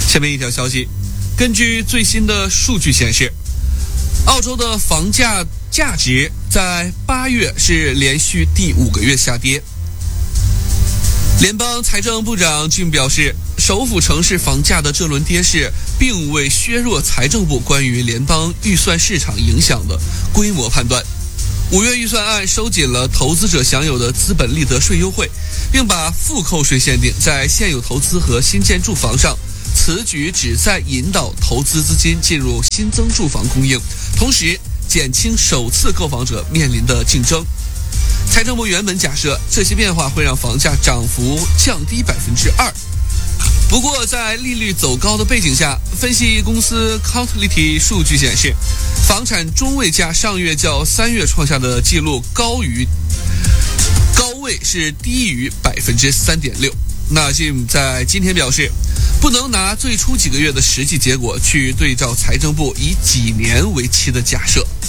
下面一条消息，根据最新的数据显示，澳洲的房价价值在8月是连续第5个月下跌。联邦财政部长 Jim 表示，首府城市房价的这轮跌势并未削弱财政部关于联邦预算市场影响的规模判断。5月预算案收紧了投资者享有的资本利得税优惠，并把负扣税限定在现有投资和新建住房上。此举旨在引导投资资金进入新增住房供应，同时减轻首次购房者面临的竞争。财政部原本假设这些变化会让房价涨幅降低2%。不过，在利率走高的背景下，分析公司 Countlity 数据显示，房产中位价上月较3月创下的记录高位是低于3.6%。那 Jim 在今天表示，不能拿最初几个月的实际结果去对照财政部以几年为期的假设。